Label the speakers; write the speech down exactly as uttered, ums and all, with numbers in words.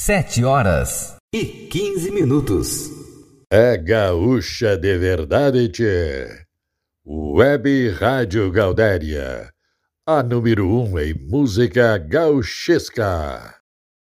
Speaker 1: Sete horas e quinze minutos.
Speaker 2: É gaúcha de verdade, tchê. Web Rádio Gaudéria, a número um em música gauchesca.